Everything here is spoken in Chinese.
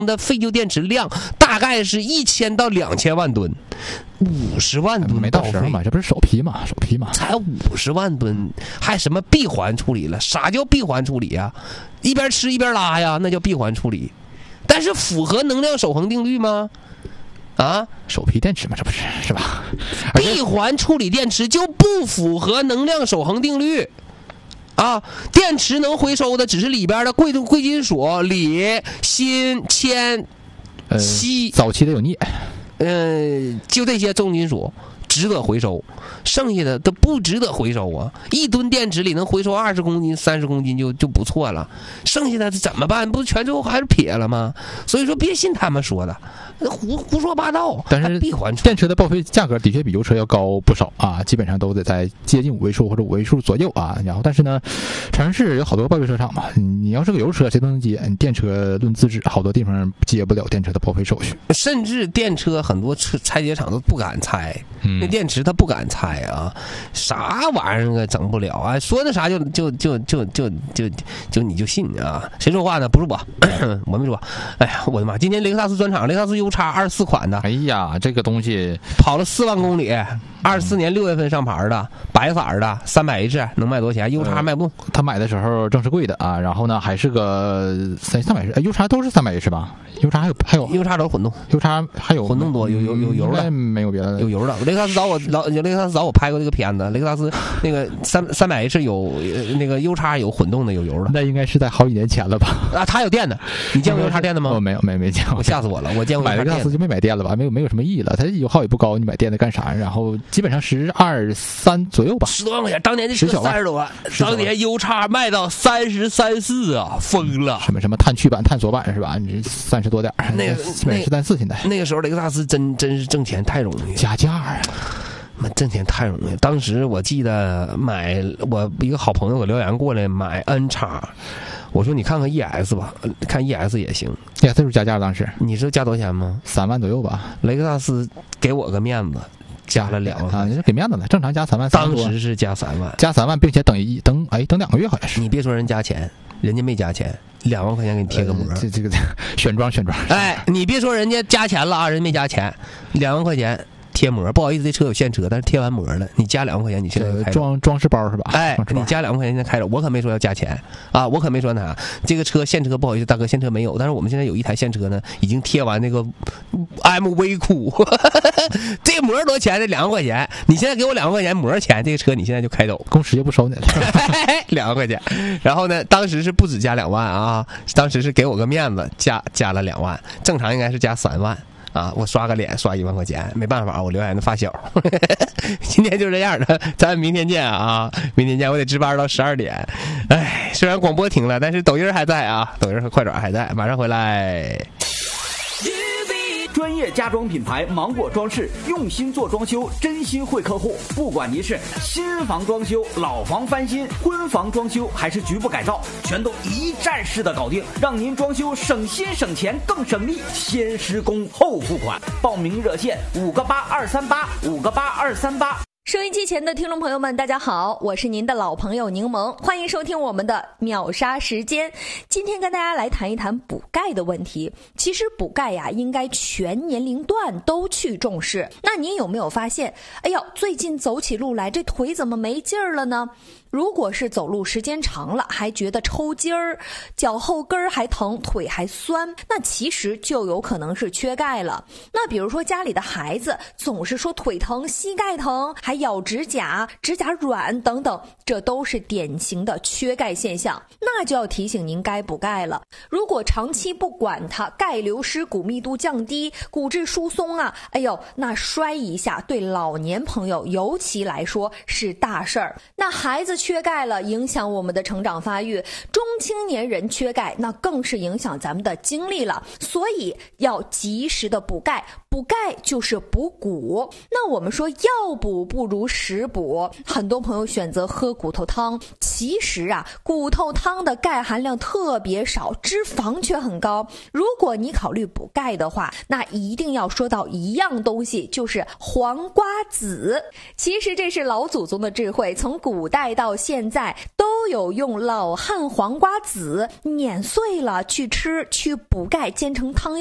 的废旧电池量大概是1000到2000万吨，50万吨没到时候嘛，这不是首批嘛， 才50万吨，还什么闭环处理了？啥叫闭环处理啊？一边吃一边拉呀，那叫闭环处理。但是符合能量守恒定律吗？啊， 首批电池嘛，这不是吧？ 闭环处理电池就不符合能量守恒定律。啊，电池能回收的只是里边的贵金属，锂、锌、铅、锡， 早期的有镍， 就这些重金属值得回收，剩下的都不值得回收啊！一吨电池里能回收20公斤、30公斤就不错了，剩下的怎么办？不全最后还是撇了吗？所以说别信他们说的，胡说八道。 但是电池的报废价格的确比油车要高不少啊，基本上都得在接近5位数或者5位数左右啊。然后但是呢，城市有好多报废车厂嘛，你要是个油车谁都能接，你电车论资质，好多地方接不了电车的报废手续， 甚至电车很多拆解厂都不敢拆。那电池他不敢拆啊，啥玩意儿整不了啊？说那啥就你就信啊？谁说话呢？不是我，我没说。哎呀，我的妈！今天雷克萨斯专场，雷克萨斯 U 叉24款的， 哎呀，这个东西跑了4万公里，24年6月份上牌的，白色的300H，能卖多少钱？ U 叉卖不动。 他买的时候正是贵的啊，然后呢还是个300H，U 叉都是300H吧？U 叉还有 U 叉都是混动 ，U 叉还有混动多，有油的， 没有别的， 有油的。雷克萨斯找我拍过这个片子，雷克萨斯那个300H 有那个 U 叉有混动的，有油的。 那应该是在好几年前了吧？ 啊，他有电的，你见过 U 叉电的吗？ 没见过， 我吓死我了！我见过买雷克萨斯就没买电了吧？没有什么意义了，它油耗也不高，你买电的干啥？然后基本上12、3左右吧 ，10多万块钱。当年这车30多万，当年 U 叉卖到33、34啊，疯了！ 什么碳驱版、碳锁版是吧？你30多点， 那个是34现在。 那个时候雷克萨斯真是挣钱太容易， 加价啊！ 挣钱太容易。当时我记得我一个好朋友给留言过来买 N 叉，我说你看看 ES 吧，看 ES 也行。 ES 是不是加价？当时你知道加多少钱吗 ？3万左右吧。 雷克萨斯给我个面子，加了2万啊，你是给面子了，正常加3万。 当时是加3万， 并且等2个月好像是。 你别说人加钱，人家没加钱，2万块钱给你贴个膜， 这个选装。 哎，你别说人家加钱了啊，人家没加钱，2万块钱。贴膜，不好意思，这车有现车，但是贴完膜了，你加2万块钱，你现在开装饰包是吧？ 哎，你加2万块钱现在开着，我可没说要加钱啊，我可没说啥。这个车现车不好意思，大哥，现车没有，但是我们现在有一台现车呢，已经贴完那个 MV 酷，这个膜多少钱呢？2万块钱，你现在给我2万块钱膜钱，这个车你现在就开走， 工时又不收你了 ，2万块钱。然后呢，当时是不止加2万啊，当时是给我个面子，加了2万，正常应该是加3万。啊，我刷个脸刷1万块钱，没办法，我留言的发小。今天就这样的，咱明天见啊！明天见，我得值班到12点。哎，虽然广播停了，但是抖音还在啊，抖音和快转还在，马上回来。 专业家装品牌芒果装饰，用心做装修，真心惠客户。不管您是新房装修、老房翻新、婚房装修，还是局部改造，全都一站式的搞定，让您装修省心省钱更省力。先施工后付款，报名热线58238，58238。 收音机前的听众朋友们，大家好，我是您的老朋友柠檬，欢迎收听我们的秒杀时间。今天跟大家来谈一谈补钙的问题。其实补钙呀，应该全年龄段都去重视。那您有没有发现，哎呦，最近走起路来这腿怎么没劲儿了呢？如果是走路时间长了，还觉得抽筋儿，脚后跟还疼，腿还酸，那其实就有可能是缺钙了。那比如说家里的孩子总是说腿疼、膝盖疼，还咬指甲、指甲软等等，这都是典型的缺钙现象，那就要提醒您该补钙了。如果长期不管它，钙流失、骨密度降低、骨质疏松啊，哎呦，那摔一下对老年朋友尤其来说是大事儿。那孩子缺钙了，影响我们的成长发育；中青年人缺钙，那更是影响咱们的精力了。所以要及时的补钙，补钙就是补骨。那我们说药补不如食补，很多朋友选择喝骨头汤，其实啊，骨头汤的钙含量特别少，脂肪却很高。如果你考虑补钙的话，那一定要说到一样东西，就是黄瓜籽。其实这是老祖宗的智慧，从古代到到现在都有用老汉黄瓜籽碾碎了去吃，去补钙煎成汤